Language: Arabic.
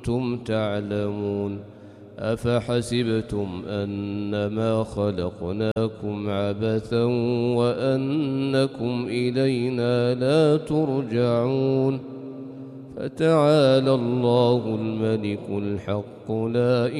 كنتم تعلمون أفحسبتم أنما خلقناكم عبثا وأنكم إلينا لا ترجعون فتعالى الله الملك الحق لا